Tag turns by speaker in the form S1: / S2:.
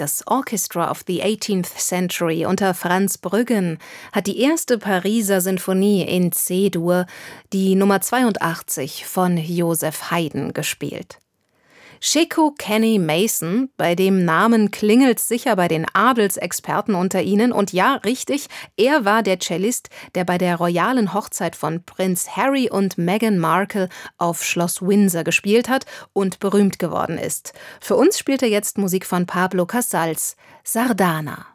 S1: Das Orchestra of the 18th Century unter Franz Brüggen hat die erste Pariser Sinfonie in C-Dur, die Nummer 82 von Joseph Haydn, gespielt. Sheku Kenny Mason, bei dem Namen klingelt's sicher bei den Adelsexperten unter Ihnen. Und ja, richtig, er war der Cellist, der bei der royalen Hochzeit von Prinz Harry und Meghan Markle auf Schloss Windsor gespielt hat und berühmt geworden ist. Für uns spielt er jetzt Musik von Pablo Casals, Sardana.